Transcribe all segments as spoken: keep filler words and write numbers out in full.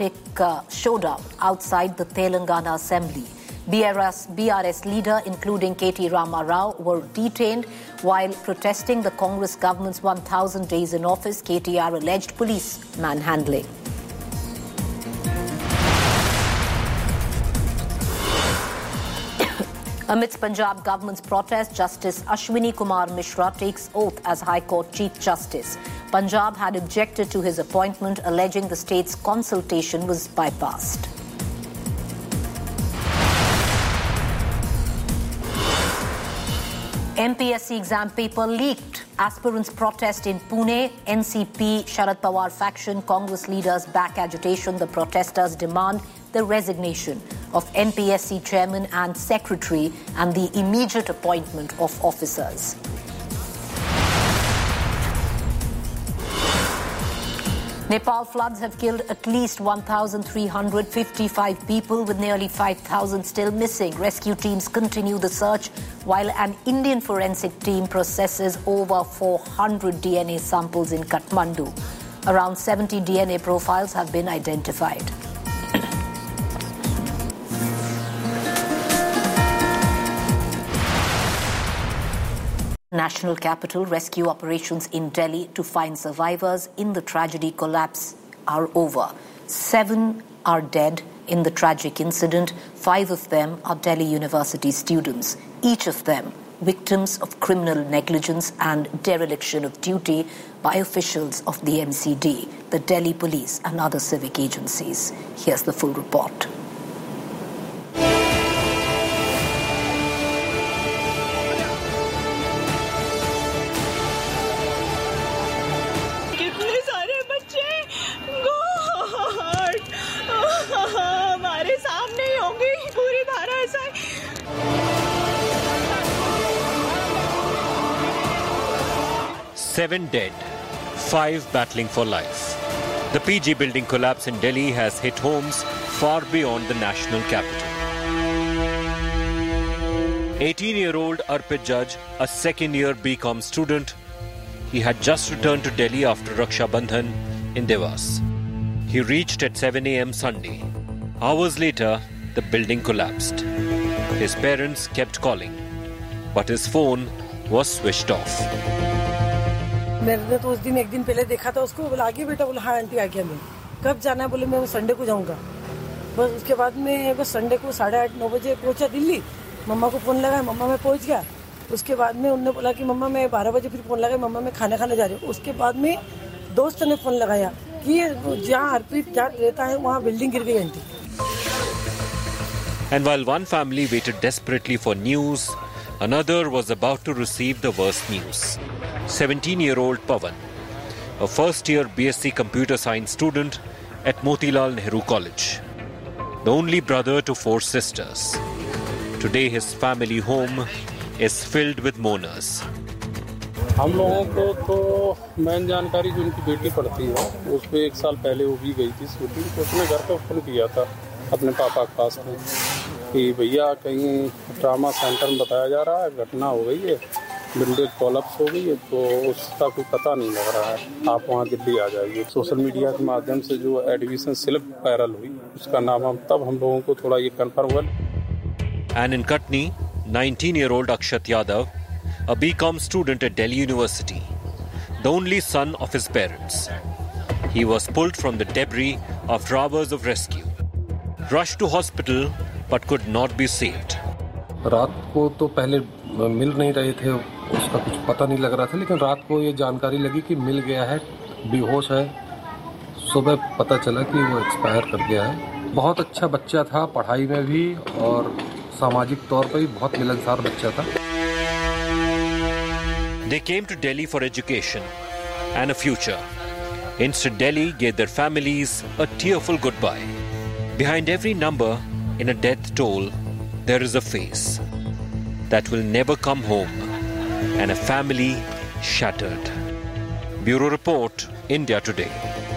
dramatic uh, showdown outside the Telangana Assembly. B R S, B R S leader, including K T Rama Rao, were detained while protesting the Congress government's one thousand days in office. K T R alleged police manhandling. Amidst Punjab government's protest, Justice Ashwini Kumar Mishra takes oath as High Court Chief Justice. Punjab had objected to his appointment, alleging the state's consultation was bypassed. M P S C exam paper leaked. Aspirants protest in Pune. N C P, Sharad Pawar faction, Congress leaders back agitation. The protesters demand the resignation of N P S C chairman and secretary and the immediate appointment of officers. Nepal floods have killed at least one thousand three hundred fifty-five people, with nearly five thousand still missing. Rescue teams continue the search while an Indian forensic team processes over four hundred D N A samples in Kathmandu. Around seventy D N A profiles have been identified. National capital, rescue operations in Delhi to find survivors in the tragedy collapse are over. Seven are dead in the tragic incident. Five of them are Delhi University students, each of them victims of criminal negligence and dereliction of duty by officials of the N C D, the Delhi Police and other civic agencies. Here's the full report. Seven dead, five battling for life. The P G building collapse in Delhi has hit homes far beyond the national capital. eighteen-year-old Arpit Judge, a second-year B Com student, he had just returned to Delhi after Raksha Bandhan in Devas. He reached at seven a.m. Sunday. Hours later, the building collapsed. His parents kept calling, but his phone was switched off. मैंने तो उस दिन एक दिन पहले देखा था उसको, बोला आगे बेटा, बोला हाँ आंटी आ गया मैं, कब जाना है, बोले मैं संडे को जाऊंगा. बस उसके बाद में बस संडे को साढ़े आठ नौ बजे पहुंचा दिल्ली. मम्मा को फोन लगाया, मम्मा मैं पहुंच गया. उसके बाद में उन्होंने बोला कि मम्मा मैं बारह बजे फिर फोन लगाया, मम्मा मैं खाना खाने जा रही हूँ. उसके बाद में दोस्त ने फोन लगाया कि जहाँ अर्पित जहाँ रहता है वहाँ बिल्डिंग गिर गई aunty. And while one family waited desperately for news, another was about to receive the worst news. seventeen-year-old Pawan, a first-year B S c computer science student at Motilal Nehru College, the only brother to four sisters. Today his family home is filled with mourners. हम लोगों को तो man जानकारी जो उनकी बेटी पढ़ती है, उस पे एक साल पहले वो भी गई थी शूटिंग, तो उसने घर पे फोन किया था अपने पापा के पास में कि भैया कहीं ट्रामा सेंटर में बताया जा रहा है घटना हो गई है, बिल्डिंग कोलैप्स हो गई है, तो उसका कोई पता नहीं लग रहा है, आप वहाँ दिल्ली आ जाइए. सोशल मीडिया के माध्यम से जो एडमिशन स्लिप वायरल हुई, उसका नाम हम तब हम लोगों को थोड़ा ये कन्फर्म हुआ. And in Katni, nineteen-year-old Akshat Yadav, a B Com student at Delhi University, the only son of his parents. He was pulled from the debris after hours of rescue. Rushed to hospital but could not be saved. रात को तो पहले मिल नहीं रहे थे, उसका कुछ पता नहीं लग रहा था, लेकिन रात को ये जानकारी लगी कि मिल गया है, बेहोश है. सुबह पता चला कि वो एक्सपायर कर गया है. बहुत अच्छा बच्चा था, पढ़ाई में भी और सामाजिक तौर पर भी बहुत मिलनसार बच्चा था. They came to Delhi for education and a future. Instead, Delhi gave their families a tearful goodbye. Behind every number in a death toll, there is a face that will never come home and a family shattered. Bureau Report, India Today.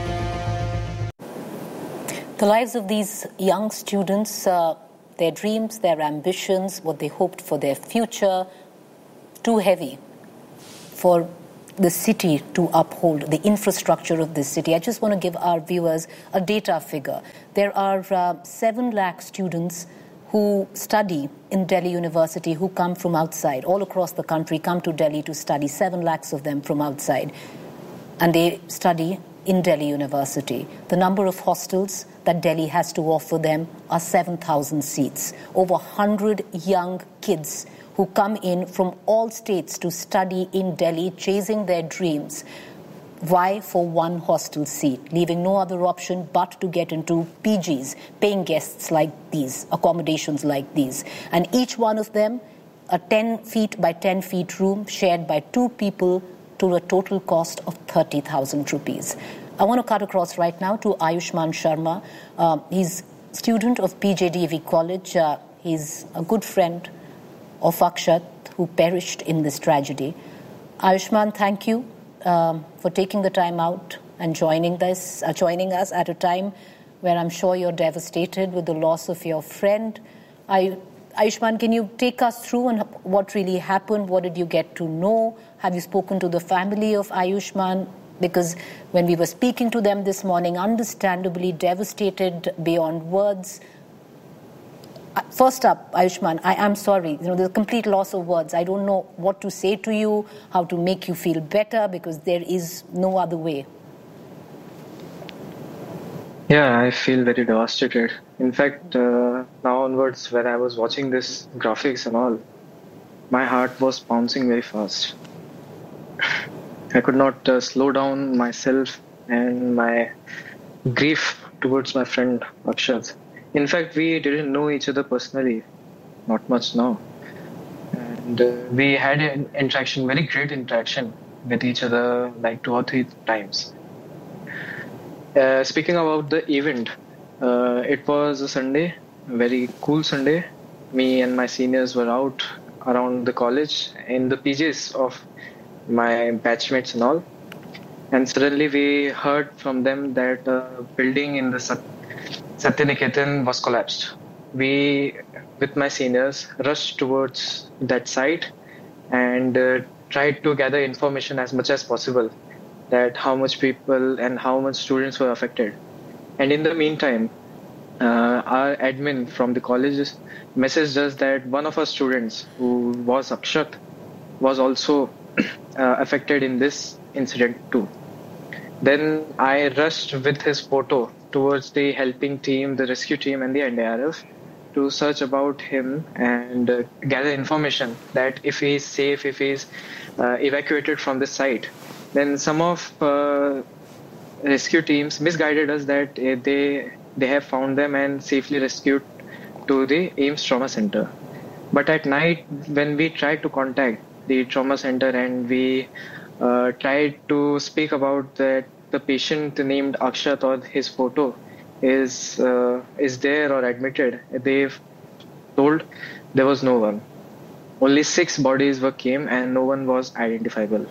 The lives of these young students, uh, their dreams, their ambitions, what they hoped for their future, too heavy for the city to uphold, the infrastructure of this city. I just want to give our viewers a data figure. There are uh, seven lakh students who study in Delhi University, who come from outside, all across the country, come to Delhi to study, seven lakhs of them from outside. And they study in Delhi University. The number of hostels that Delhi has to offer them are seven thousand seats. Over one hundred young kids who come in from all states to study in Delhi, chasing their dreams. Why? For one hostel seat, leaving no other option but to get into P Gs, paying guests like these, accommodations like these. And each one of them, a ten feet by ten feet room shared by two people to a total cost of thirty thousand rupees. I want to cut across right now to Ayushman Sharma. Uh, he's student of P J D V College. Uh, he's a good friend of Akshat, who perished in this tragedy. Ayushman, thank you um, for taking the time out and joining this, uh, joining us at a time where I'm sure you're devastated with the loss of your friend. I, Ayushman, can you take us through on what really happened? What did you get to know? Have you spoken to the family of Ayushman? Because when we were speaking to them this morning, understandably devastated beyond words. First up, Ayushman, I am sorry. You know, there's a complete loss of words. I don't know what to say to you, how to make you feel better, because there is no other way. Yeah, I feel very devastated. In fact, uh, now onwards, when I was watching this graphics and all, my heart was bouncing very fast. I could not uh, slow down myself and my grief towards my friend Akshat. In fact, we didn't know each other personally, not much now. And uh, we had an interaction, very great interaction with each other, like two or three times. Uh, speaking about the event, uh, it was a Sunday, a very cool Sunday. Me and my seniors were out around the college in the P Js of my batchmates and all. And suddenly we heard from them that a building in the Sat- Satyaniketan was collapsed. We, with my seniors, rushed towards that site and uh, tried to gather information as much as possible, that how much people and how much students were affected. And in the meantime, uh, our admin from the colleges messaged us that one of our students, who was Akshat, was also uh, affected in this incident too. Then I rushed with his photo towards the helping team, the rescue team and the N D R F to search about him and uh, gather information that if he is safe, if he is uh, evacuated from the site. Then some of uh, rescue teams misguided us that uh, they they have found them and safely rescued to the AIIMS Trauma Center. But at night, when we tried to contact the trauma center and we uh, tried to speak about that the patient named Akshat or his photo is uh, is there or admitted, they've told there was no one. Only six bodies were came and no one was identifiable.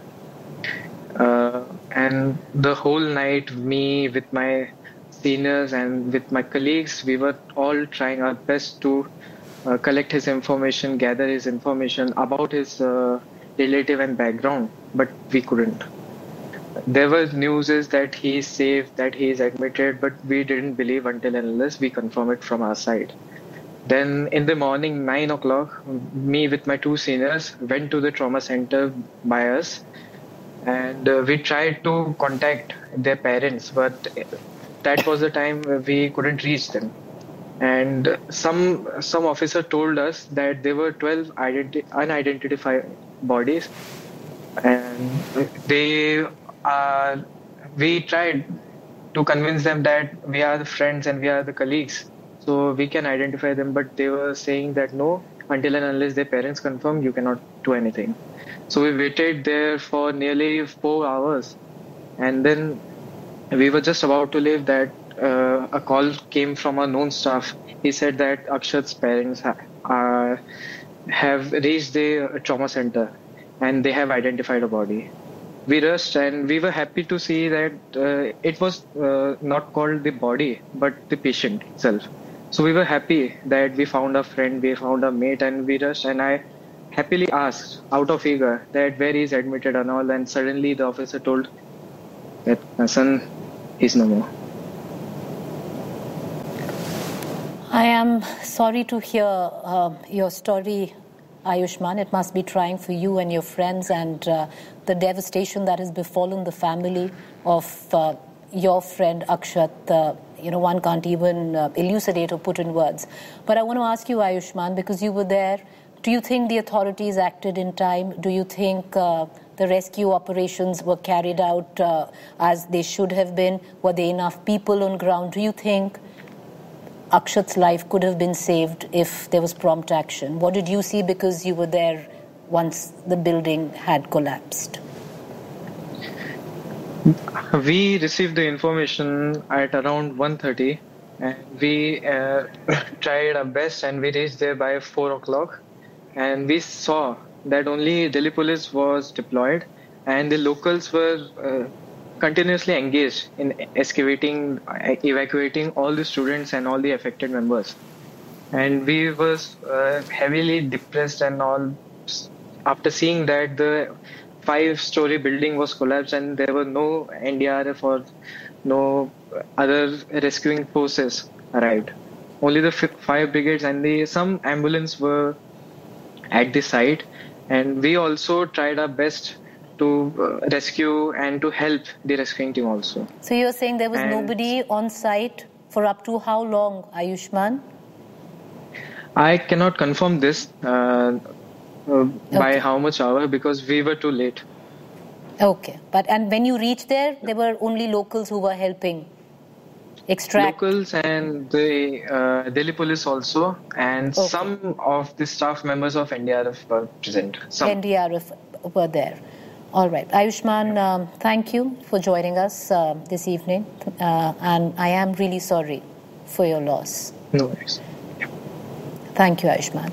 Uh, and the whole night, me with my seniors and with my colleagues, we were all trying our best to uh, collect his information, gather his information about his uh, relative and background, but we couldn't. There was news is that he is safe, that he is admitted, but we didn't believe until and unless we confirm it from our side. Then in the morning, nine o'clock, me with my two seniors went to the trauma center by us, and uh, we tried to contact their parents, but that was the time we couldn't reach them. And some some officer told us that there were twelve identi- unidentified bodies, and they uh, we tried to convince them that we are the friends and we are the colleagues, so we can identify them. But they were saying that no, until and unless their parents confirm, you cannot do anything. So we waited there for nearly four hours, and then we were just about to leave that uh, a call came from a known staff. He said that Akshat's parents ha- are, have reached the trauma center and they have identified a body. We rushed and we were happy to see that uh, it was uh, not called the body but the patient itself. So we were happy that we found a friend, we found a mate, and we rushed, and I happily asked out of eager that where he is admitted and all, and suddenly the officer told that my son is no more. I am sorry to hear uh, your story, Ayushman. It must be trying for you and your friends, and uh, the devastation that has befallen the family of uh, your friend Akshat. Uh, you know, one can't even uh, elucidate or put in words. But I want to ask you, Ayushman, because you were there, do you think the authorities acted in time? Do you think uh, the rescue operations were carried out uh, as they should have been? Were there enough people on ground? Do you think Akshat's life could have been saved if there was prompt action? What did you see, because you were there once the building had collapsed? We received the information at around one thirty, and we uh, tried our best, and we reached there by four o'clock, and we saw that only Delhi police was deployed, and the locals were uh, continuously engaged in excavating, evacuating all the students and all the affected members. And we were uh, heavily depressed and all after seeing that the five-story building was collapsed and there were no N D R F or no other rescuing forces arrived. Only the fire brigades and the some ambulance were at the site, and we also tried our best to uh, rescue and to help the rescuing team also. So you're saying there was and nobody on site for up to how long, Ayushman? I cannot confirm this uh, uh, by Okay. how much hour, because we were too late. Okay. But and when you reached there, there were only locals who were helping extract. Locals and the uh, Delhi police also, and Okay. some of the staff members of N D R F were present. Some. N D R F were there. All right. Ayushman, um, thank you for joining us uh, this evening. Uh, and I am really sorry for your loss. No worries. Thank you, Ayushman.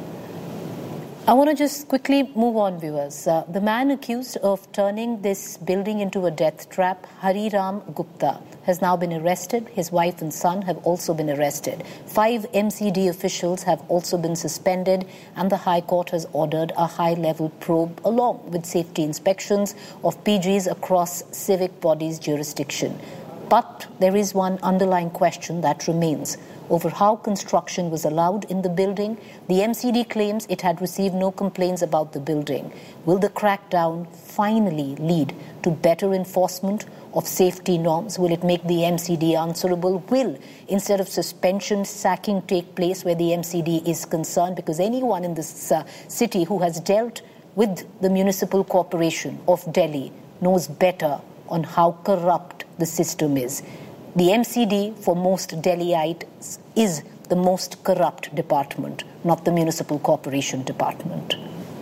I want to just quickly move on, viewers. Uh, the man accused of turning this building into a death trap, Hariram Gupta, has now been arrested. His wife and son have also been arrested. Five M C D officials have also been suspended, and the High Court has ordered a high-level probe along with safety inspections of P Gs across civic bodies' jurisdiction. But there is one underlying question that remains over how construction was allowed in the building. The M C D claims it had received no complaints about the building. Will the crackdown finally lead to better enforcement of safety norms? Will it make the M C D answerable? Will, instead of suspension, sacking take place where the M C D is concerned? Because anyone in this uh, city who has dealt with the Municipal Corporation of Delhi knows better on how corrupt the system is. The M C D, for most Delhiites, is the most corrupt department, not the Municipal Corporation department.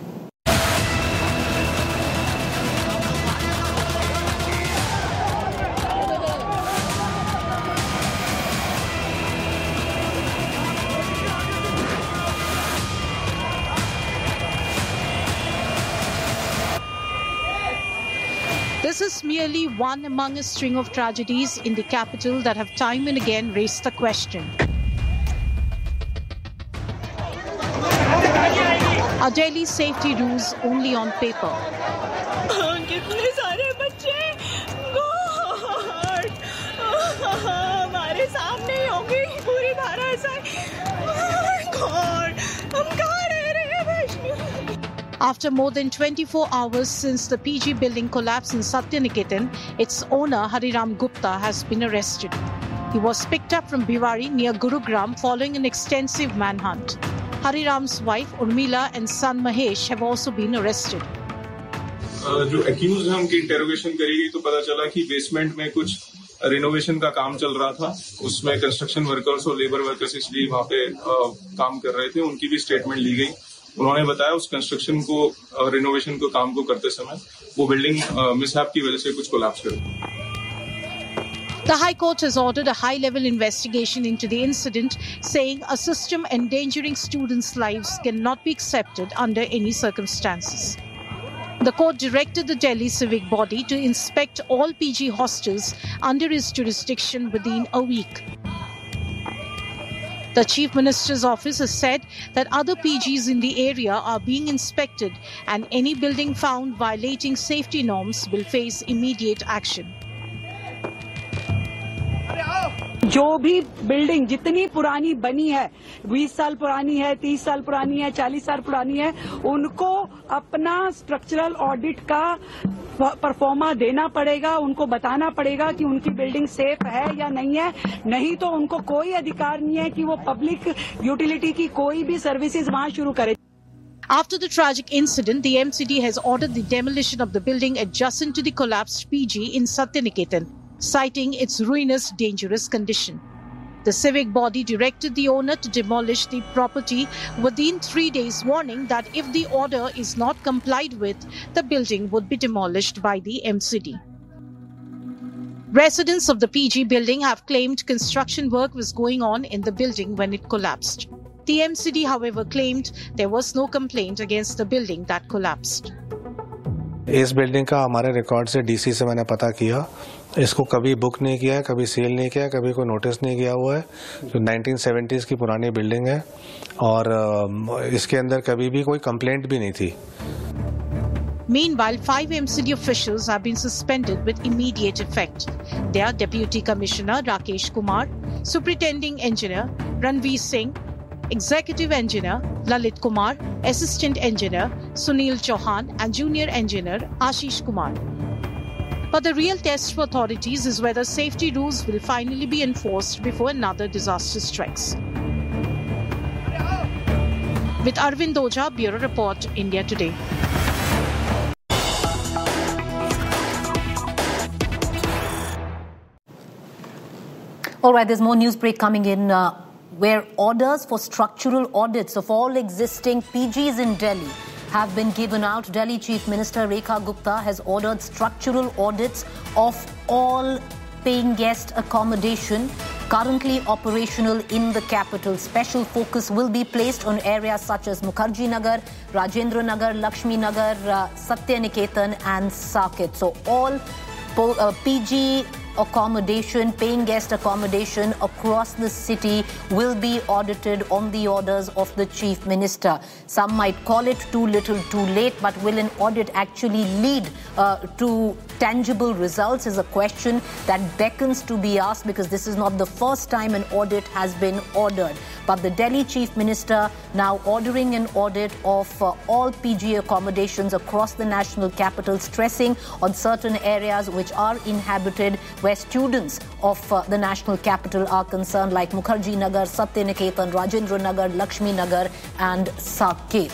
This is merely one among a string of tragedies in the capital that have time and again raised the question. Are Delhi's safety rules only on paper? कितने सारे बच्चे God हमारे सामने ही होगी पूरी धारा ऐसा God हम कहाँ रह रहे हैं Vaishno. After more than twenty-four hours since the P G building collapsed in Satyaniketan, its owner Hariram Gupta has been arrested. He was picked up from Bhiwadi near Gurugram following an extensive manhunt. Hariram's wife Urmila and son Mahesh have also been arrested. जो accused है उनकी interrogation करी गई तो पता चला कि basement में कुछ रिनोवेशन का काम चल रहा था. उसमें कंस्ट्रक्शन वर्कर्स और लेबर वर्कर्स इसलिए वहाँ पे काम कर रहे थे. उनकी भी स्टेटमेंट ली गई. उन्होंने बताया उस कंस्ट्रक्शन को रिनोवेशन को काम को करते समय वो बिल्डिंग मिसहैप की वजह से कुछ कोलैप्स कर गई. The High Court has ordered a high-level investigation into the incident, saying a system endangering students' lives cannot be accepted under any circumstances. The court directed the Delhi civic body to inspect all P G hostels under its jurisdiction within a week. The Chief Minister's office has said that other P Gs in the area are being inspected and any building found violating safety norms will face immediate action. जो भी building जितनी पुरानी बनी है, बीस साल पुरानी है, तीस साल पुरानी है, चालीस साल पुरानी है, उनको अपना स्ट्रक्चरल ऑडिट का परफॉर्मा देना पड़ेगा, उनको बताना पड़ेगा कि उनकी बिल्डिंग सेफ है या नहीं है, नहीं तो उनको कोई अधिकार नहीं है कि वो पब्लिक यूटिलिटी की कोई भी सर्विसेज वहां शुरू करे. After the tragic incident, the M C D has ordered the demolition of the building adjacent to the collapsed P G in Satyaniketan, citing its ruinous, dangerous condition. The civic body directed the owner to demolish the property within three days, warning that if the order is not complied with, the building would be demolished by the M C D. Residents of the P G building have claimed construction work was going on in the building when it collapsed. The M C D, however, claimed there was no complaint against the building that collapsed. इस building का हमारे record से DC से मैंने पता किया, इसको कभी बुक नहीं किया है, कभी सील नहीं किया है, कभी कोई नोटिस नहीं किया हुआ है. जो नाइनटीन सेवेंटीज़ की पुरानी बिल्डिंग है और इसके अंदर कभी भी कोई कंप्लेंट भी नहीं थी. Meanwhile, five M C D officials have been suspended with immediate effect. They are Deputy Commissioner Rakesh Kumar, Superintending Engineer Ranveer Singh, Executive Engineer Lalit Kumar, Assistant Engineer Sunil Chauhan and Junior Engineer Ashish Kumar. But the real test for authorities is whether safety rules will finally be enforced before another disaster strikes. With Arvind Oja, Bureau Report, India Today. All right, there's more news break coming in uh, where orders for structural audits of all existing P Gs in Delhi have been given out. Delhi Chief Minister Rekha Gupta has ordered structural audits of all paying guest accommodation currently operational in the capital. Special focus will be placed on areas such as Mukherjee Nagar, Rajendra Nagar, Lakshmi Nagar, uh, Satyaniketan and Saket. So all po- uh, P G accommodation, paying guest accommodation across the city will be audited on the orders of the Chief Minister. Some might call it too little, too late, but will an audit actually lead uh, to tangible results is a question that beckons to be asked, because this is not the first time an audit has been ordered. But the Delhi Chief Minister now ordering an audit of uh, all P G accommodations across the national capital, stressing on certain areas which are inhabited where students of uh, the national capital are concerned, like Mukherjee Nagar, Satyaniketan, Rajendra Nagar, Lakshmi Nagar and Saket.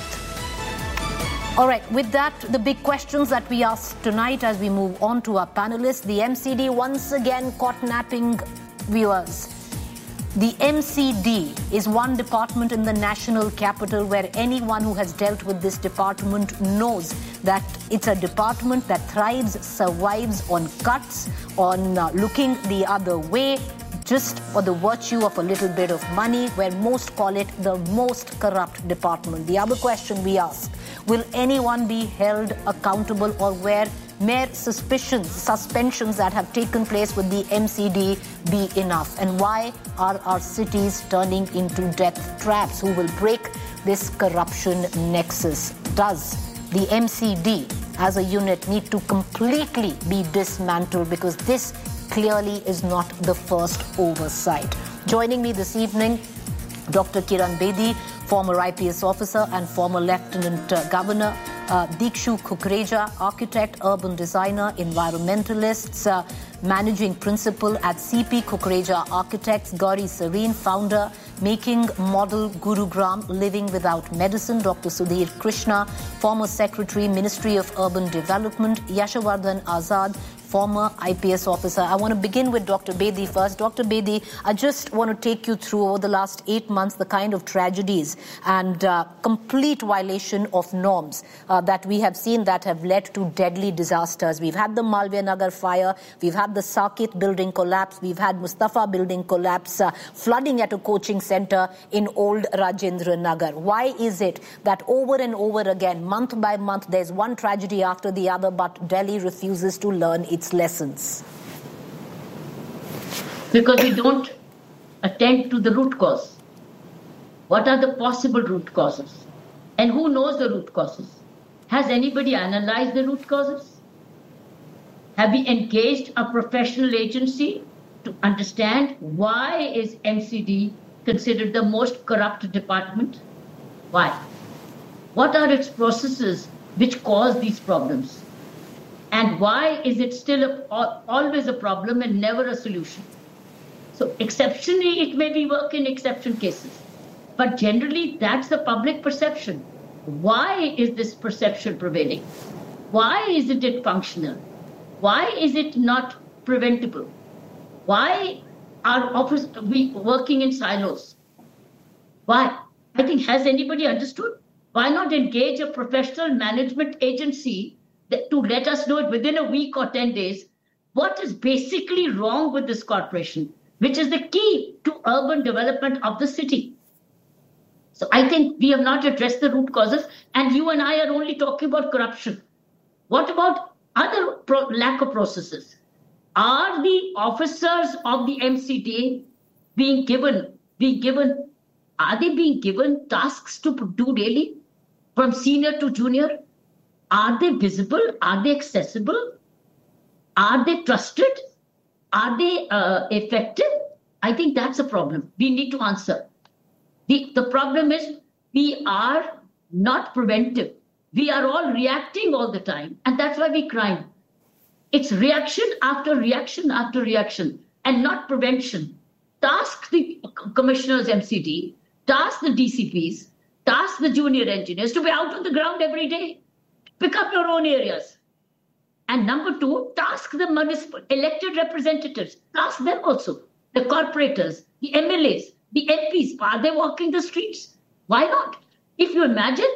All right, with that, the big questions that we ask tonight as we move on to our panelists. The M C D once again caught napping viewers. The M C D is one department in the national capital where anyone who has dealt with this department knows that it's a department that thrives, survives on cuts, on uh, looking the other way, just for the virtue of a little bit of money, where most call it the most corrupt department. The other question we ask, will anyone be held accountable, or where mere suspicions, suspensions that have taken place with the M C D be enough? And why are our cities turning into death traps? Who will break this corruption nexus? Does the M C D as a unit need to completely be dismantled? Because this clearly is not the first oversight. Joining me this evening, Doctor Kiran Bedi, former I P S officer and former Lieutenant uh, Governor, uh, Dikshu Kukreja, architect, urban designer, environmentalist, uh, managing principal at C P Kukreja Architects, Gauri Serene, founder, Making Model Gurugram, Living Without Medicine, Doctor Sudhir Krishna, former secretary, Ministry of Urban Development, Yashovardhan Azad, former I P S officer. I want to begin with Doctor Bedi first. Doctor Bedi, I just want to take you through over the last eight months the kind of tragedies and uh, complete violation of norms uh, that we have seen that have led to deadly disasters. We've had the Malviya Nagar fire, we've had the Saket building collapse, we've had Mustafa building collapse, uh, flooding at a coaching center in old Rajendra Nagar. Why is it that over and over again, month by month, there's one tragedy after the other, but Delhi refuses to learn its lessons? Because we don't attend to the root cause. What are the possible root causes? And who knows the root causes? Has anybody analyzed the root causes? Have we engaged a professional agency to understand why is M C D considered the most corrupt department? Why? What are its processes which cause these problems? And why is it still a, always a problem and never a solution? So exceptionally, it may be work in exception cases. But generally, that's the public perception. Why is this perception prevailing? Why isn't it functional? Why is it not preventable? Why are office, we working in silos? Why? I think, has anybody understood? Why not engage a professional management agency that, to let us know within a week or ten days what is basically wrong with this corporation, which is the key to urban development of the city? So I think we have not addressed the root causes, and you and I are only talking about corruption. What about other pro- lack of processes? Are the officers of the M C D being given, being given, are they being given tasks to do daily from senior to junior? Are they visible? Are they accessible? Are they trusted? Are they uh, effective? I think that's a problem we need to answer. The, the problem is we are not preventive. We are all reacting all the time, and that's why we crime. It's reaction after reaction after reaction, and not prevention. Task the commissioners, M C D, task the D C Ps, task the junior engineers to be out on the ground every day. Pick up your own areas. And number two, task the municipal elected representatives. Task them also. The corporators, the M L As, the M Ps, are they walking the streets? Why not? If you imagine,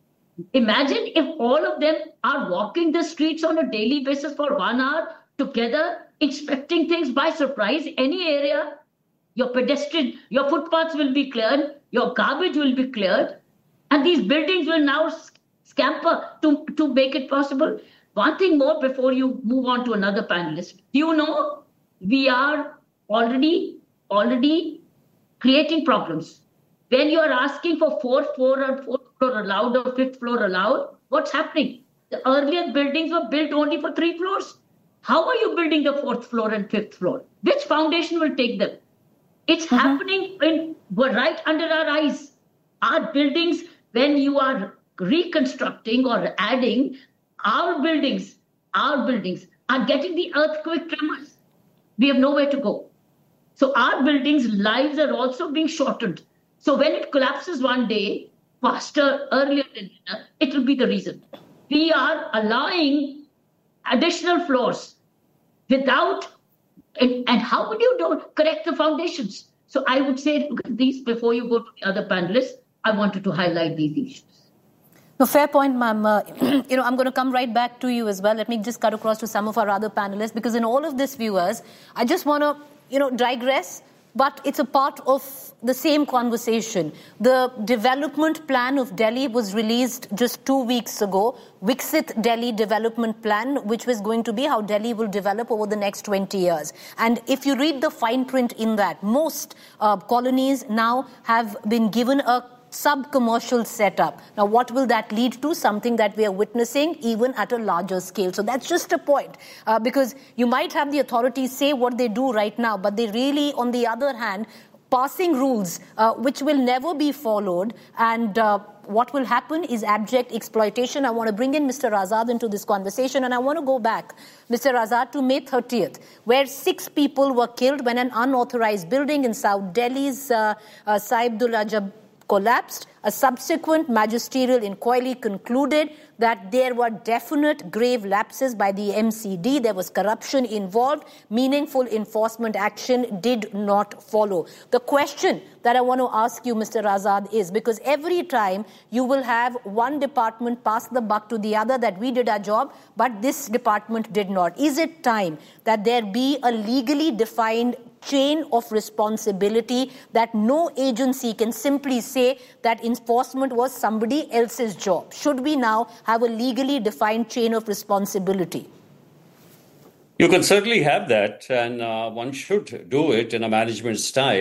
imagine if all of them are walking the streets on a daily basis for one hour together, inspecting things by surprise, any area, your pedestrian, your footpaths will be cleared, your garbage will be cleared, and these buildings will now scamper to, to make it possible. One thing more before you move on to another panelist. Do you know we are already, already creating problems? When you are asking for fourth floor or fourth floor allowed or fifth floor allowed, what's happening? The earlier buildings were built only for three floors. How are you building the fourth floor and fifth floor? Which foundation will take them? It's mm-hmm. happening in, right under our eyes. Our buildings, when you are reconstructing or adding, our buildings, our buildings are getting the earthquake tremors. We have nowhere to go. So our buildings' lives are also being shortened. So when it collapses one day, faster, earlier than later, it will be the reason. We are allowing additional floors without, and, and how would you do correct the foundations? So I would say, look at these before you go to the other panelists. I wanted to highlight these issues. No, fair point, ma'am. Uh, you know, I'm going to come right back to you as well. Let me just cut across to some of our other panelists, because in all of this, viewers, I just want to, you know, digress, but it's a part of the same conversation. The development plan of Delhi was released just two weeks ago, Viksit Delhi Development Plan, which was going to be how Delhi will develop over the next twenty years. And if you read the fine print in that, most uh, colonies now have been given a sub-commercial setup. Now, what will that lead to? Something that we are witnessing even at a larger scale. So that's just a point, uh, because you might have the authorities say what they do right now, but they really, on the other hand, passing rules uh, which will never be followed, and uh, what will happen is abject exploitation. I want to bring in Mister Azad into this conversation, and I want to go back, Mister Azad, to May thirtieth, where six people were killed when an unauthorized building in South Delhi's uh, uh, Saibdullah Jab collapsed. A subsequent magisterial inquiry concluded that there were definite grave lapses by the M C D. There was corruption involved. Meaningful enforcement action did not follow. The question that I want to ask you, Mister Azad, is because every time you will have one department pass the buck to the other that we did our job, but this department did not. Is it time that there be a legally defined chain of responsibility, that no agency can simply say that enforcement was somebody else's job? Should we now have a legally defined chain of responsibility? You can certainly have that, and uh, one should do it in a management style.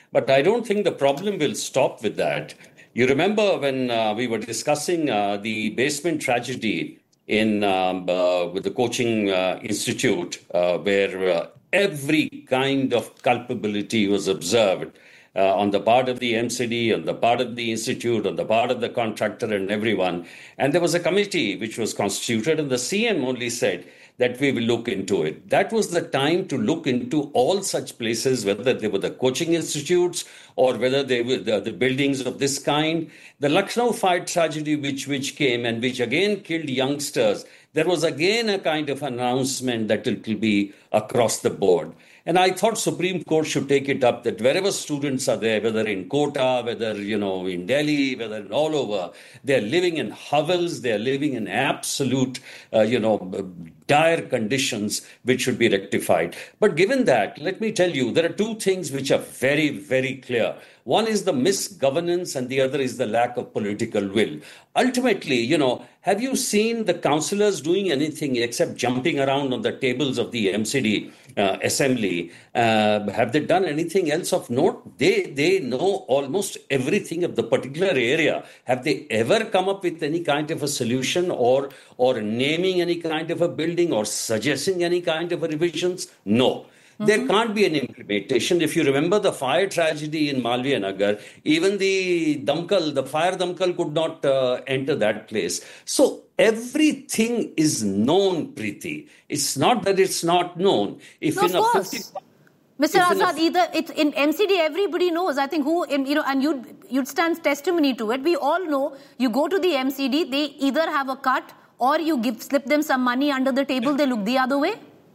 But I don't think the problem will stop with that. You remember when uh, we were discussing uh, the basement tragedy in um, uh, with the coaching uh, institute, uh, where uh, every kind of culpability was observed uh, on the part of the M C D, on the part of the institute, on the part of the contractor and everyone. And there was a committee which was constituted, and the C M only said that we will look into it. That was the time to look into all such places, whether they were the coaching institutes or whether they were the, the buildings of this kind. The Lucknow fire tragedy, which, which came and which again killed youngsters, there was again a kind of announcement that it will be across the board. And I thought Supreme Court should take it up that wherever students are there, whether in Kota, whether, you know, in Delhi, whether all over, they're living in hovels, they're living in absolute, uh, you know, dire conditions which should be rectified. But given that, let me tell you, there are two things which are very, very clear. One is the misgovernance and the other is the lack of political will. Ultimately, you know, have you seen the councillors doing anything except jumping around on the tables of the M C D uh, assembly? Uh, have they done anything else of note? They, they know almost everything of the particular area. Have they ever come up with any kind of a solution or, or naming any kind of a building or suggesting any kind of a revisions? No. There can't be an implementation. If you remember the fire tragedy in Malviya Nagar, even the Damkal, the fire Damkal could not uh, enter that place. So everything is known, Preeti. It's not that it's not known. If no, in of a course. fifty, Mister if in Azad, a, either it's in M C D, everybody knows. I think who, in, you know, and you'd, you'd stand testimony to it. We all know you go to the M C D, they either have a cut or you give slip them some money under the table, they look the other way.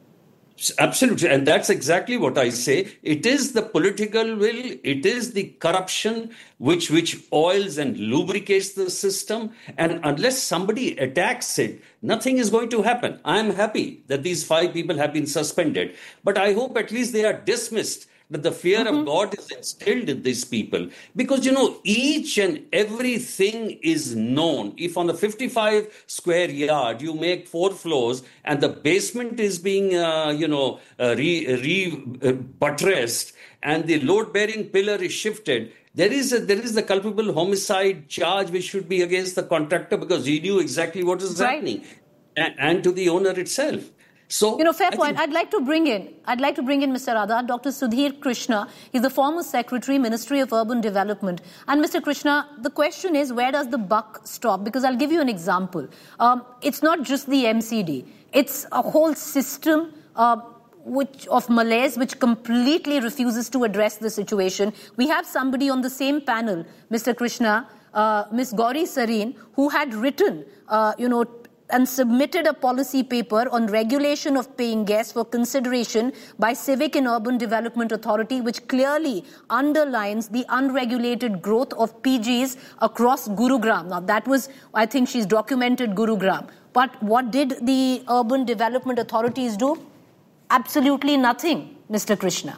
Absolutely. And that's exactly what I say. It is the political will, it is the corruption which, which oils and lubricates the system. And unless somebody attacks it, nothing is going to happen. I'm happy that these five people have been suspended, but I hope at least they are dismissed, that the fear mm-hmm. of God is instilled in these people. Because, you know, each and everything is known. If on the fifty-five square yard, you make four floors and the basement is being, uh, you know, uh, re, re uh, buttressed and the load-bearing pillar is shifted, there is a, there is the culpable homicide charge which should be against the contractor because he knew exactly what is right. happening, and, and to the owner itself. So, you know, fair I point. I'd like to bring in, I'd like to bring in Mister Azad, Doctor Sudhir Krishna. He's the former Secretary, Ministry of Urban Development. And Mister Krishna, the question is, where does the buck stop? Because I'll give you an example. Um, it's not just the M C D. It's a whole system uh, which of malaise which completely refuses to address the situation. We have somebody on the same panel, Mister Krishna, uh, Miz Gauri Sareen, who had written, uh, you know, and submitted a policy paper on regulation of paying guests for consideration by Civic and Urban Development Authority, which clearly underlines the unregulated growth of P Gs across Gurugram. Now, that was, I think she's documented Gurugram. But what did the Urban Development Authorities do? Absolutely nothing, Mister Krishna.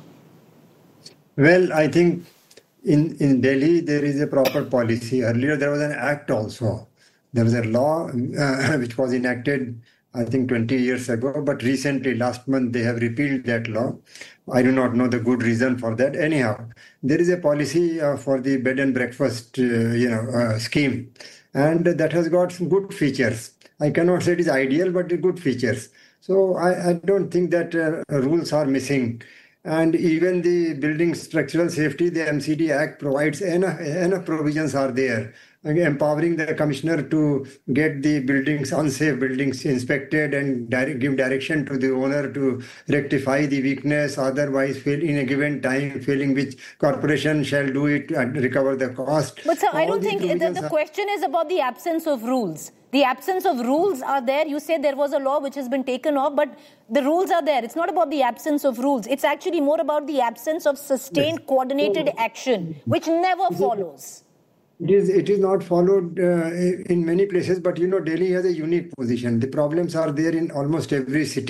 Well, I think in, in Delhi, there is a proper policy. Earlier, there was an act also. There was a law uh, which was enacted, I think, twenty years ago, but recently, last month, they have repealed that law. I do not know the good reason for that. Anyhow, there is a policy uh, for the bed and breakfast, uh, you know, uh, scheme, and that has got some good features. I cannot say it is ideal, but good features. So I, I don't think that uh, rules are missing. And even the building structural safety, the M C D Act provides enough, enough provisions are there, empowering the commissioner to get the buildings, unsafe buildings inspected and direct, give direction to the owner to rectify the weakness, otherwise fail in a given time, failing which corporation shall do it and recover the cost. But sir, All I don't think the, the question is about the absence of rules. The absence of rules are there. You say there was a law which has been taken off, but the rules are there. It's not about the absence of rules. It's actually more about the absence of sustained yes. coordinated action, which never follows. It is, it is not followed uh, in many places, but you know, Delhi has a unique position. The problems are there in almost every city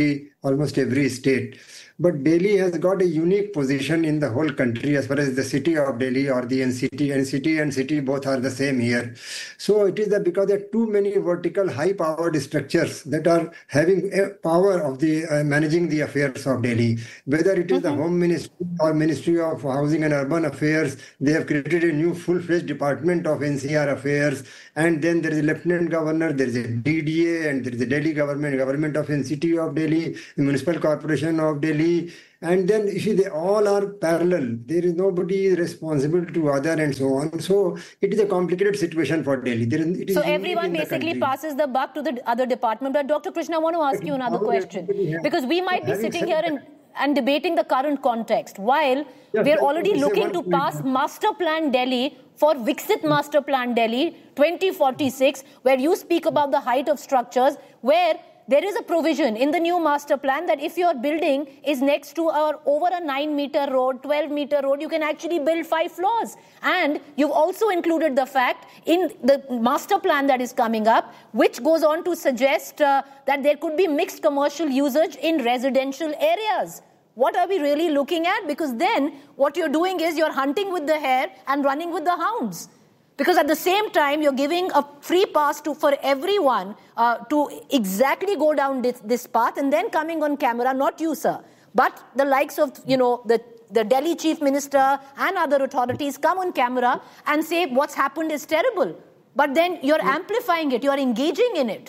almost every state. But Delhi has got a unique position in the whole country as far as the city of Delhi or the N C T. N C T and city both are the same here. So it is that because there are too many vertical high-powered structures that are having a power of the uh, managing the affairs of Delhi. Whether it is mm-hmm. the Home Ministry or Ministry of Housing and Urban Affairs, they have created a new full-fledged department of N C R affairs. And then there is a Lieutenant Governor, there is a D D A, and there is a Delhi government, government of N C T of Delhi, the Municipal Corporation of Delhi. And then you see they all are parallel. There is nobody responsible to other and so on. So it is a complicated situation for Delhi. There is, it is so everyone basically passes the buck to the other department. But Doctor Krishna, I want to ask you another question. Because we might be sitting here and, and debating the current context while yes, we're already looking to pass Master Plan Delhi for Viksit Master Plan Delhi twenty forty-six, where you speak about the height of structures, where there is a provision in the new master plan that if your building is next to or over a nine meter road, twelve meter road, you can actually build five floors. And you've also included the fact in the master plan that is coming up, which goes on to suggest uh, that there could be mixed commercial usage in residential areas. What are we really looking at? Because then what you're doing is you're hunting with the hare and running with the hounds. Because at the same time, you're giving a free pass to for everyone uh, to exactly go down this, this path and then coming on camera, not you, sir, but the likes of, you know, the, the Delhi Chief Minister and other authorities come on camera and say what's happened is terrible. But then you're amplifying it, you're engaging in it.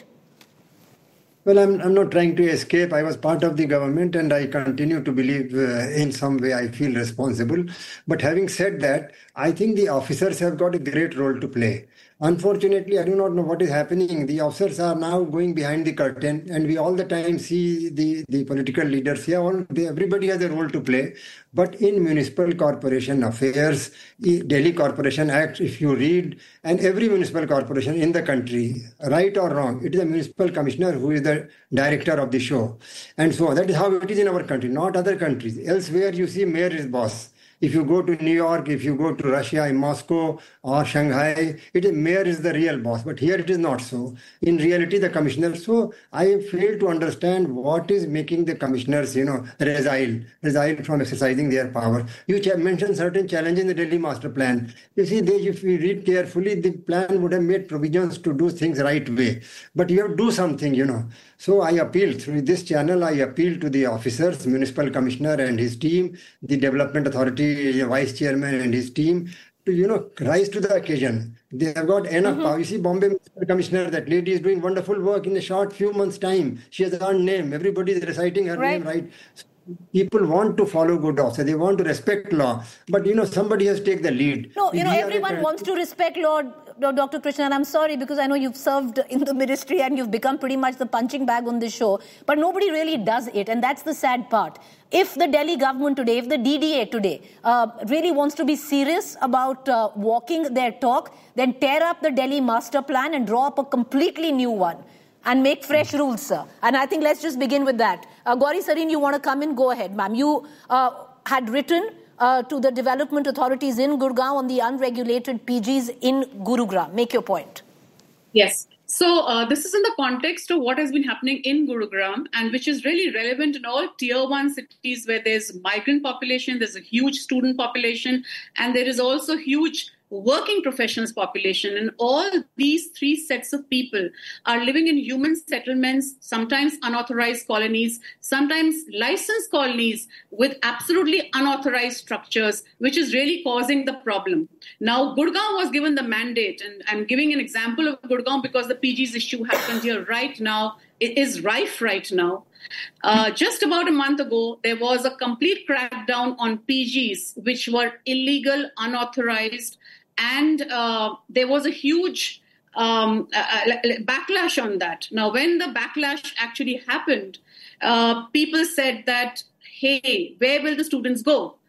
Well, I'm, I'm not trying to escape. I was part of the government and I continue to believe uh, in some way I feel responsible. But having said that, I think the officers have got a great role to play. Unfortunately, I do not know what is happening. The officers are now going behind the curtain and we all the time see the, the political leaders here. All, they, everybody has a role to play. But in municipal corporation affairs, Delhi Corporation Act, if you read, and every municipal corporation in the country, right or wrong, it is a municipal commissioner who is the director of the show. And so that is how it is in our country, not other countries. Elsewhere, you see mayor is boss. If you go to New York, if you go to Russia, in Moscow or Shanghai, it is mayor is the real boss. But here it is not so. In reality, the commissioner. So I fail to understand what is making the commissioners, you know, resile, resile from exercising their power. You mentioned certain challenges in the Delhi Master Plan. You see, they, if you read carefully, the plan would have made provisions to do things right way. But you have to do something, you know. So I appeal through this channel, I appeal to the officers, municipal commissioner and his team, the development authority vice chairman and his team, to, you know, rise to the occasion. They have got enough mm-hmm. power. You see, Bombay commissioner, that lady is doing wonderful work in a short few months' time. She has her name. Everybody is reciting her right. name right. So people want to follow good law, so they want to respect law. But, you know, somebody has to take the lead. No, you know, we everyone wants to respect law, Doctor Krishna, and I'm sorry because I know you've served in the ministry and you've become pretty much the punching bag on this show, but nobody really does it, and that's the sad part. If the Delhi government today, if the D D A today uh, really wants to be serious about uh, walking their talk, then tear up the Delhi master plan and draw up a completely new one and make fresh rules, sir. And I think let's just begin with that. Uh, Gauri Sareen, you want to come in? Go ahead, ma'am. You uh, had written uh, to the development authorities in Gurgaon on the unregulated P Gs in Gurugram. Make your point. Yes. So uh, this is in the context of what has been happening in Gurugram and which is really relevant in all tier one cities where there's migrant population, there's a huge student population, and there is also huge working professionals population. And all these three sets of people are living in human settlements, sometimes unauthorized colonies, sometimes licensed colonies with absolutely unauthorized structures, which is really causing the problem. Now, Gurgaon was given the mandate, and I'm giving an example of Gurgaon because the P Gs issue happened here right now. It is rife right now. Uh, just about a month ago, there was a complete crackdown on P Gs, which were illegal, unauthorized, and uh, there was a huge um, uh, backlash on that. Now, when the backlash actually happened, uh, people said that, hey, where will the students go?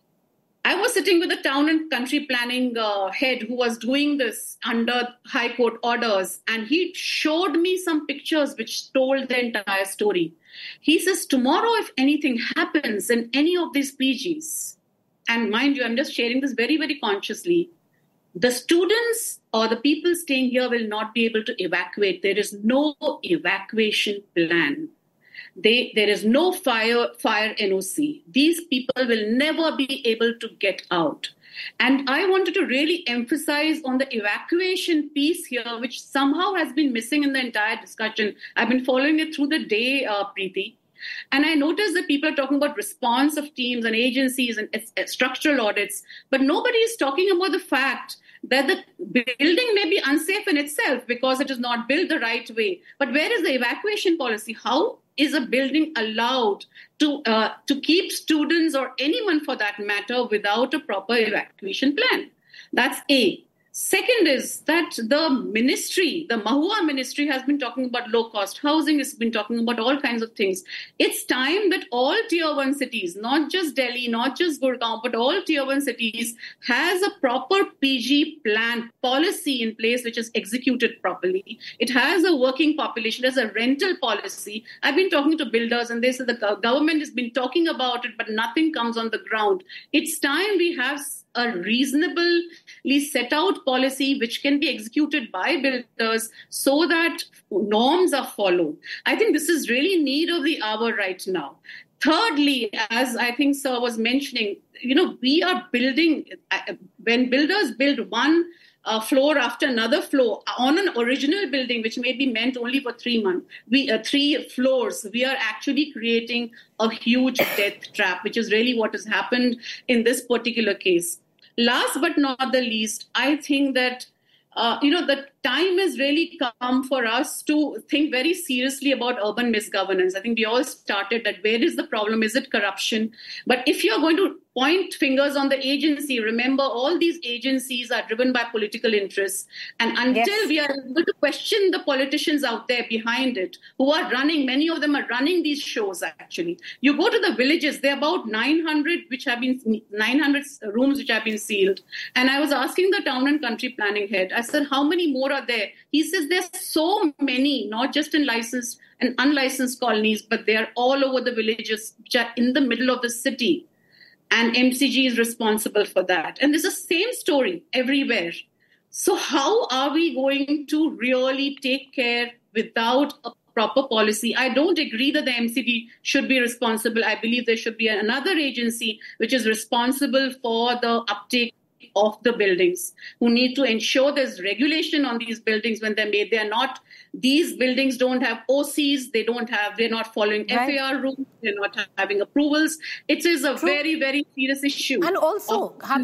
I was sitting with the town and country planning uh, head who was doing this under High Court orders, and he showed me some pictures which told the entire story. He says, tomorrow, if anything happens in any of these P Gs, and mind you, I'm just sharing this very, very consciously, the students or the people staying here will not be able to evacuate. There is no evacuation plan. They, there is no fire, fire N O C. These people will never be able to get out. And I wanted to really emphasize on the evacuation piece here, which somehow has been missing in the entire discussion. I've been following it through the day, uh, Preeti. And I noticed that people are talking about response of teams and agencies and uh, structural audits, but nobody is talking about the fact that the building may be unsafe in itself because it is not built the right way. But where is the evacuation policy? How is a building allowed to uh, to keep students or anyone for that matter without a proper evacuation plan? That's A. Second is that the ministry, the Mahua ministry, has been talking about low-cost housing, has been talking about all kinds of things. It's time that all tier one cities, not just Delhi, not just Gurgaon, but all tier one cities has a proper P G plan, policy in place which is executed properly. It has a working population, there's a rental policy. I've been talking to builders and they say the government has been talking about it, but nothing comes on the ground. It's time we have a reasonably set out policy which can be executed by builders so that norms are followed. I think this is really need of the hour right now. Thirdly, as I think Sir was mentioning, you know, we are building, when builders build one uh, floor after another floor on an original building, which may be meant only for three months, we uh, three floors, we are actually creating a huge death trap, which is really what has happened in this particular case. Last but not the least, I think that, uh, you know, the time has really come for us to think very seriously about urban misgovernance. I think we all started that where is the problem? Is it corruption? But if you're going to point fingers on the agency, remember all these agencies are driven by political interests. And until yes. we are able to question the politicians out there behind it, who are running, many of them are running these shows actually. You go to the villages, there are about nine hundred which have been, nine hundred rooms which have been sealed. And I was asking the town and country planning head, I said, how many more are there? He says there's so many, not just in licensed and unlicensed colonies, but they are all over the villages which are in the middle of the city. And M C G is responsible for that. And there's the same story everywhere. So how are we going to really take care without a proper policy? I don't agree that the M C D should be responsible. I believe there should be another agency which is responsible for the uptake of the buildings, who need to ensure there's regulation on these buildings when they're made. They're not, these buildings don't have O Cs, they don't have, they're not following right. F A R rules, they're not having approvals. It is a True. very, very serious issue. And also, have,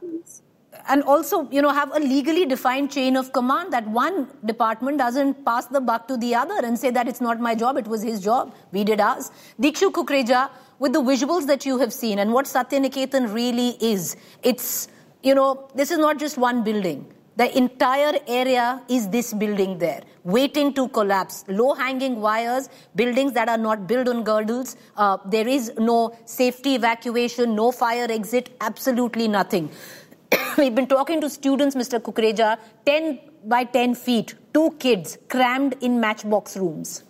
and also, you know, have a legally defined chain of command that one department doesn't pass the buck to the other and say that it's not my job, it was his job, we did ours. Dikshu Kukreja, with the visuals that you have seen and what Satyaniketan really is, it's, you know, this is not just one building. The entire area is this building there, waiting to collapse. Low-hanging wires, buildings that are not built on girdles. Uh, there is no safety evacuation, no fire exit, absolutely nothing. We've been talking to students, Mister Kukreja, ten by ten feet, two kids crammed in matchbox rooms.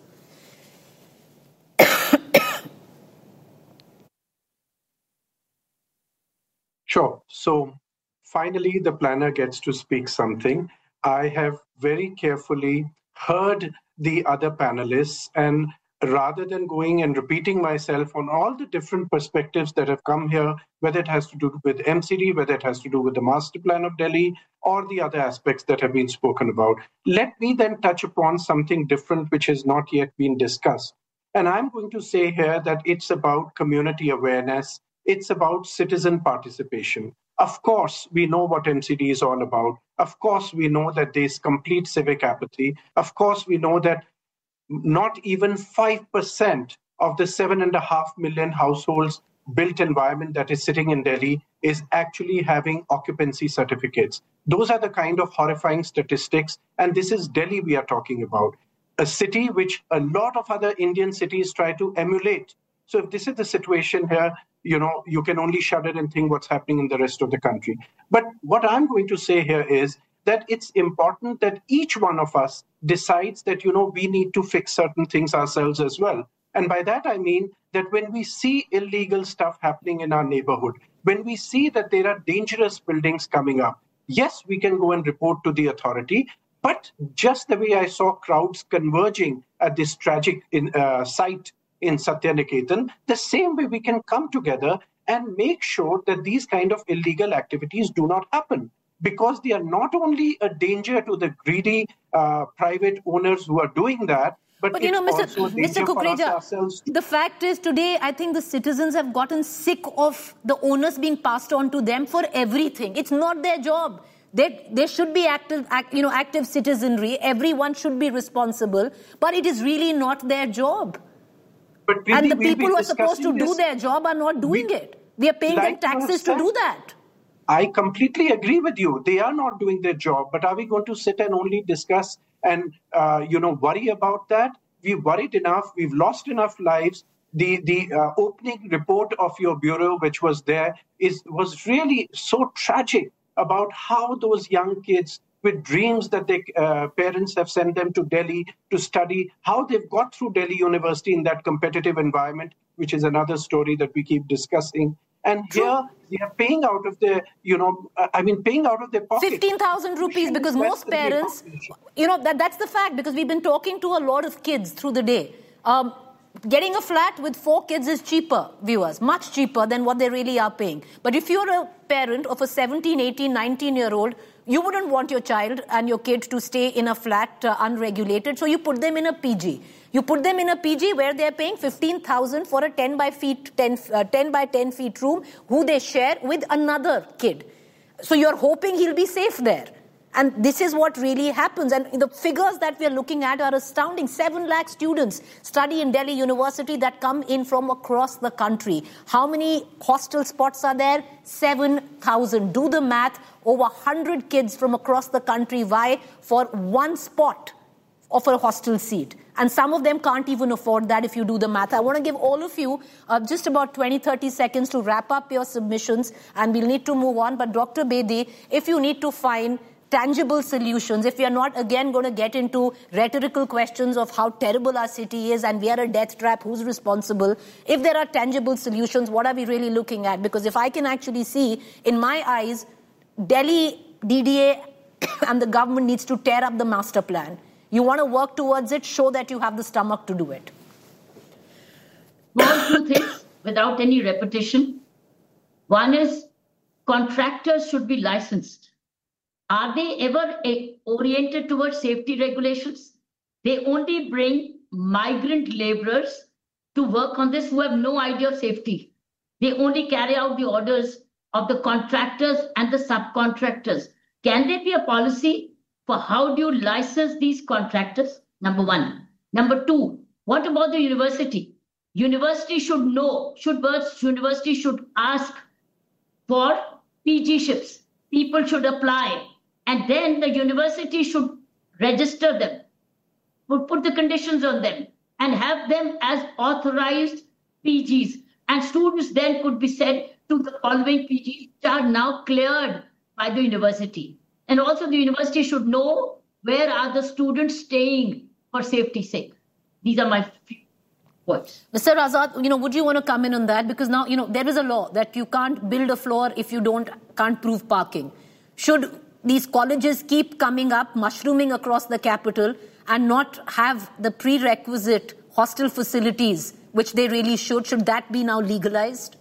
Sure. So, finally, the planner gets to speak something. I have very carefully heard the other panelists, and rather than going and repeating myself on all the different perspectives that have come here, whether it has to do with M C D, whether it has to do with the master plan of Delhi, or the other aspects that have been spoken about, let me then touch upon something different which has not yet been discussed. And I'm going to say here that it's about community awareness, it's about citizen participation. Of course, we know what M C D is all about. Of course, we know that there's complete civic apathy. Of course, we know that not even five percent of the seven and a half million households built environment that is sitting in Delhi is actually having occupancy certificates. Those are the kind of horrifying statistics. And this is Delhi we are talking about, a city which a lot of other Indian cities try to emulate. So if this is the situation here, you know, you can only shudder and think what's happening in the rest of the country. But what I'm going to say here is that it's important that each one of us decides that, you know, we need to fix certain things ourselves as well. And by that, I mean that when we see illegal stuff happening in our neighborhood, when we see that there are dangerous buildings coming up, yes, we can go and report to the authority. But just the way I saw crowds converging at this tragic in, uh, site in Satyaniketan, the same way we can come together and make sure that these kind of illegal activities do not happen, because they are not only a danger to the greedy uh, private owners who are doing that, but, but you know, Mister Mister Mister Kukreja, the fact is today I think the citizens have gotten sick of the onus being passed on to them for everything. It's not their job. They, they should be active, act, you know, active citizenry. Everyone should be responsible, but it is really not their job. But and the we'll people who are supposed to do their job are not doing we, it. We are paying like them taxes to do that. I completely agree with you. They are not doing their job. But are we going to sit and only discuss and, uh, you know, worry about that? We've worried enough. We've lost enough lives. The the uh, opening report of your bureau, which was there, is was really so tragic about how those young kids with dreams that their uh, parents have sent them to Delhi to study, how they've got through Delhi University in that competitive environment, which is another story that we keep discussing. And True. Here, they are paying out of their, you know, uh, I mean, paying out of their pocket. fifteen thousand rupees, because most parents, you know, that, that's the fact, because we've been talking to a lot of kids through the day. Um, getting a flat with four kids is cheaper, viewers, much cheaper than what they really are paying. But if you're a parent of a seventeen, eighteen, nineteen-year-old, you wouldn't want your child and your kid to stay in a flat uh, unregulated, so you put them in a P G. You put them in a P G where they're paying fifteen thousand for a ten by ten feet room, who they share with another kid. So you're hoping he'll be safe there. And this is what really happens. And the figures that we're looking at are astounding. Seven lakh students study in Delhi University that come in from across the country. How many hostel spots are there? seven thousand. Do the math. Over one hundred kids from across the country vie for one spot of a hostel seat. And some of them can't even afford that if you do the math. I want to give all of you uh, just about twenty, thirty seconds to wrap up your submissions, and we'll need to move on. But Doctor Bedi, if you need to find tangible solutions, if we are not again going to get into rhetorical questions of how terrible our city is and we are a death trap, who's responsible? If there are tangible solutions, what are we really looking at? Because if I can actually see, in my eyes, Delhi D D A and the government needs to tear up the master plan. You want to work towards it, show that you have the stomach to do it. One, two things without any repetition. One is contractors should be licensed. Are they ever oriented towards safety regulations? They only bring migrant laborers to work on this who have no idea of safety. They only carry out the orders of the contractors and the subcontractors. Can there be a policy for how do you license these contractors? Number one. Number two, what about the university? University should know, should university should ask for P G ships. People should apply. And then the university should register them, would put the conditions on them and have them as authorized P Gs. And students then could be sent to the following P Gs which are now cleared by the university. And also the university should know where are the students staying for safety's sake. These are my few points. Mister Azad, you know, would you want to come in on that? Because now, you know, there is a law that you can't build a floor if you don't can't prove parking. Should these colleges keep coming up, mushrooming across the capital, and not have the prerequisite hostel facilities, which they really should? Should that be now legalized?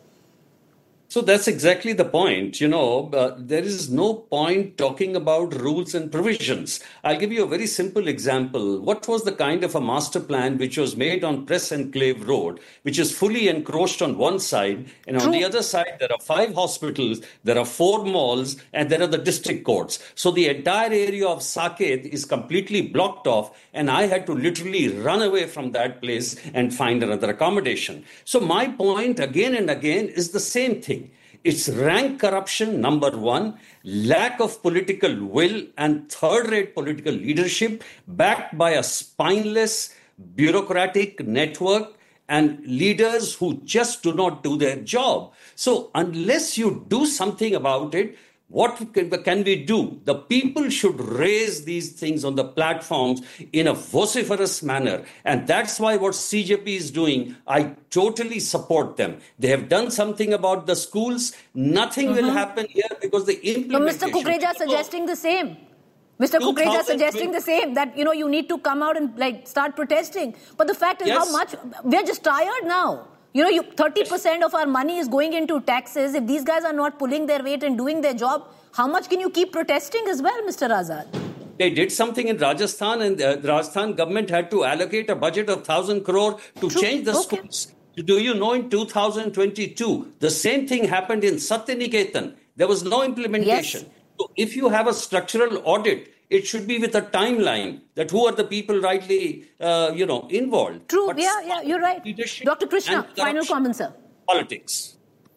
So that's exactly the point. You know, uh, there is no point talking about rules and provisions. I'll give you a very simple example. What was the kind of a master plan which was made on Press Enclave Road, which is fully encroached on one side, and on True. the other side, there are five hospitals, there are four malls, and there are the district courts. So the entire area of Saket is completely blocked off, and I had to literally run away from that place and find another accommodation. So my point again and again is the same thing. It's rank corruption, number one, lack of political will and third-rate political leadership backed by a spineless bureaucratic network and leaders who just do not do their job. So unless you do something about it, what can we do? The people should raise these things on the platforms in a vociferous manner. And that's why what C J P is doing, I totally support them. They have done something about the schools. Nothing mm-hmm. will happen here because the implementation... But Mister Kukreja suggesting the same. Mister Kukreja suggesting the same, that, you know, you need to come out and like start protesting. But the fact is yes. how much, we're just tired now. You know, you, thirty percent of our money is going into taxes. If these guys are not pulling their weight and doing their job, how much can you keep protesting as well, Mister Azad? They did something in Rajasthan, and the Rajasthan government had to allocate a budget of one thousand crore to True. change the okay. schools. Do you know, in two thousand twenty-two, the same thing happened in Satyaniketan. There was no implementation. Yes. So if you have a structural audit, it should be with a timeline that who are the people rightly, uh, you know, involved. True, but yeah, yeah, you're right. Doctor Krishna, final comment, sir. Politics.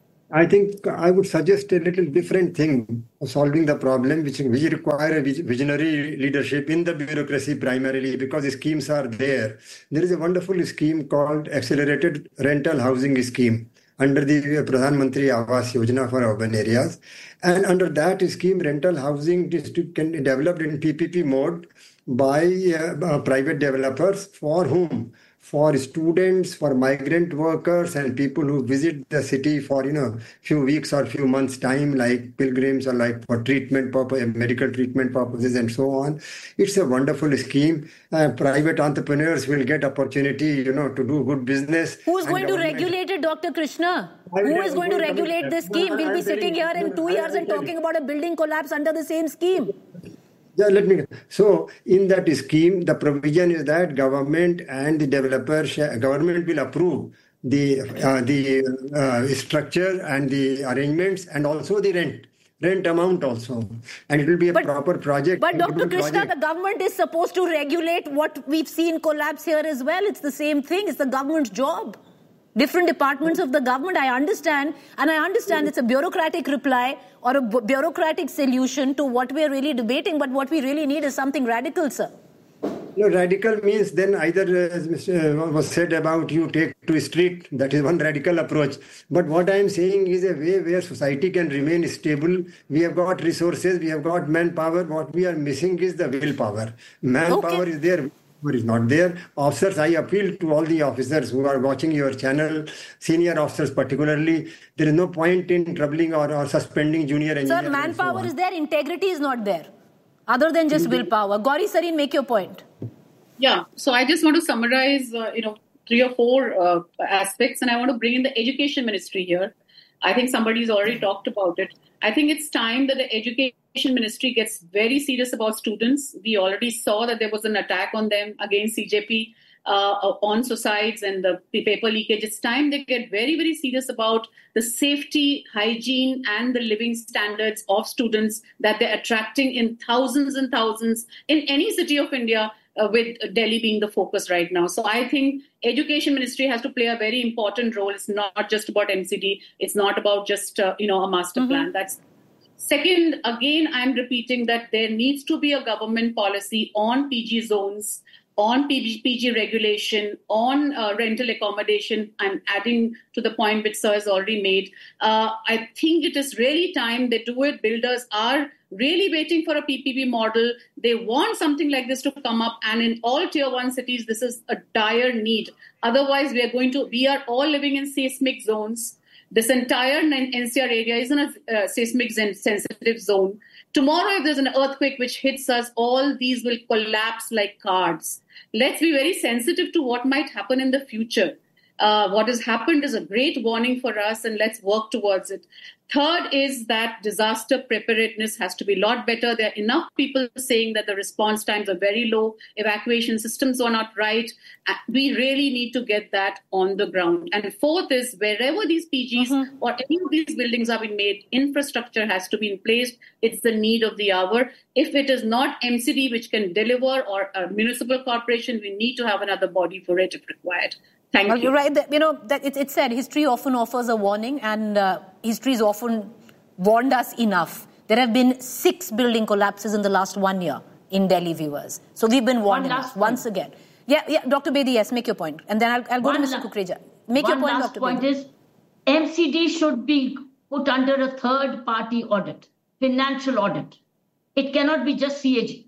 I think I would suggest a little different thing of solving the problem, which, which require a visionary leadership in the bureaucracy primarily, because the schemes are there. There is a wonderful scheme called Accelerated Rental Housing Scheme under the Pradhan Mantri Awas Yojana for urban areas. And under that scheme, rental housing district can be developed in P P P mode by uh, uh, private developers. For whom? For students, for migrant workers, and people who visit the city for, you know, few weeks or few months time, like pilgrims or like for treatment purpose, medical treatment purposes and so on. It's a wonderful scheme. Uh, private entrepreneurs will get opportunity, you know, to do good business. Who's going to regulate it, Doctor Krishna? Who is going to regulate this scheme? We'll be sitting here in two years and talking about a building collapse under the same scheme. Yeah, let me. So, in that scheme, the provision is that government and the developer, government will approve the uh, the uh, structure and the arrangements and also the rent, rent amount also, and it will be a but, proper project. But Doctor Krishna, project. The government is supposed to regulate what we've seen collapse here as well. It's the same thing. It's the government's job. Different departments of the government, I understand, and I understand it's a bureaucratic reply or a bureaucratic solution to what we're really debating, but what we really need is something radical, sir. No, radical means then either, as Mister was said about, you take to street, that is one radical approach. But what I am saying is a way where society can remain stable. We have got resources, we have got manpower. What we are missing is the willpower. Manpower okay. is there. Is not there. Officers, I appeal to all the officers who are watching your channel, senior officers particularly, there is no point in troubling or, or suspending junior engineers. Sir, manpower so is there, integrity is not there, other than just mm-hmm. willpower. Gauri Sareen, make your point. Yeah, so I just want to summarize, uh, you know, three or four uh, aspects, and I want to bring in the education ministry here. I think somebody's already talked about it. I think it's time that the education ministry gets very serious about students. We already saw that there was an attack on them against C J P uh, on suicides and the paper leakage. It's time they get very, very serious about the safety, hygiene, and the living standards of students that they're attracting in thousands and thousands in any city of India, uh, with Delhi being the focus right now. So I think education ministry has to play a very important role. It's not just about M C D. It's not about just, uh, you know, a master mm-hmm. plan. That's Second, again, I'm repeating that there needs to be a government policy on P G zones, on P G regulation, on uh, rental accommodation. I'm adding to the point which Sir has already made. Uh, I think it is really time they do it. Builders are really waiting for a P P P model. They want something like this to come up. And in all tier one cities, this is a dire need. Otherwise, we are going to, we are all living in seismic zones. This entire N C R area is in a uh, seismic sensitive zone. Tomorrow, if there's an earthquake which hits us, all these will collapse like cards. Let's be very sensitive to what might happen in the future. Uh, what has happened is a great warning for us, and let's work towards it. Third is that disaster preparedness has to be a lot better. There are enough people saying that the response times are very low, evacuation systems are not right. We really need to get that on the ground. And fourth is wherever these P Gs mm-hmm. or any of these buildings are being made, infrastructure has to be in place. It's the need of the hour. If it is not M C D which can deliver, or a municipal corporation, we need to have another body for it if required. Thank well, you. You're right. That, you know, that it, it said history often offers a warning, and uh, history's often warned us enough. There have been six building collapses in the last one year in Delhi, viewers. So we've been warned enough once again. Yeah, yeah, Doctor Bedi, yes, make your point. And then I'll, I'll go one to Mister La- Kukreja. Make your point, Doctor One last point Bedi. is M C D should be put under a third-party audit, financial audit. It cannot be just C A G.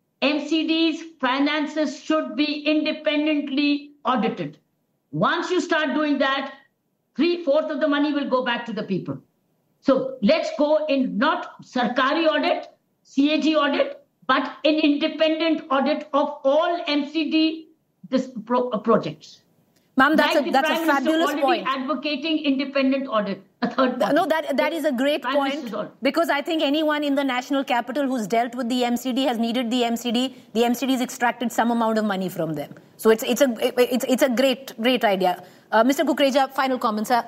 M C D's finances should be independently audited. Once you start doing that, three-fourths of the money will go back to the people. So let's go in not Sarkari audit, C A G audit, but an independent audit of all M C D this pro- uh, projects. Ma'am, that's like a that's a Prime Minister fabulous already point. Advocating independent audit, a third party. No, that that is a great Prime point, because I think anyone in the national capital who's dealt with the M C D has needed the M C D. The M C D's extracted some amount of money from them. So it's it's a it's it's a great great idea. Uh, Mister Kukreja, final comments, sir.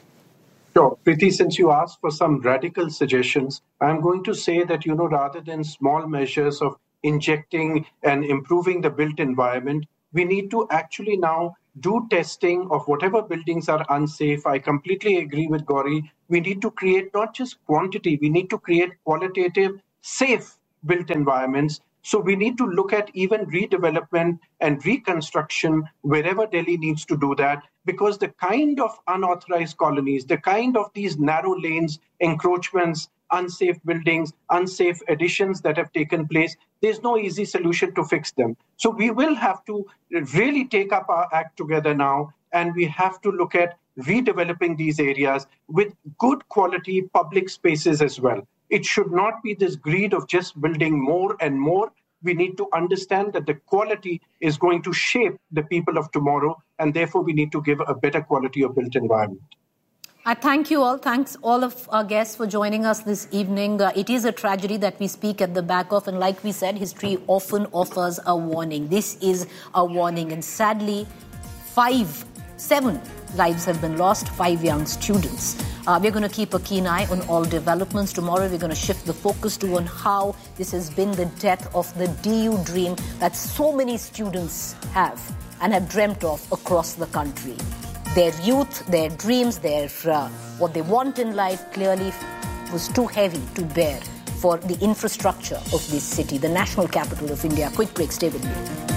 Sure. Preeti, since you asked for some radical suggestions, I'm going to say that, you know, rather than small measures of injecting and improving the built environment, we need to actually now do testing of whatever buildings are unsafe. I completely agree with Gauri. We need to create not just quantity, we need to create qualitative, safe built environments. So we need to look at even redevelopment and reconstruction wherever Delhi needs to do that, because the kind of unauthorized colonies, the kind of these narrow lanes, encroachments, unsafe buildings, unsafe additions that have taken place, there's no easy solution to fix them. So we will have to really take up our act together now, and we have to look at redeveloping these areas with good quality public spaces as well. It should not be this greed of just building more and more. We need to understand that the quality is going to shape the people of tomorrow, and therefore we need to give a better quality of built environment. I thank you all. Thanks all of our guests for joining us this evening. Uh, it is a tragedy that we speak at the back of, and like we said, history often offers a warning. This is a warning, and sadly, five, seven lives have been lost, five young students. Uh, we're going to keep a keen eye on all developments. Tomorrow, we're going to shift the focus to on how this has been the death of the D U dream that so many students have and have dreamt of across the country. Their youth, their dreams, their uh, what they want in life clearly was too heavy to bear for the infrastructure of this city, the national capital of India. Quick break, stay with me.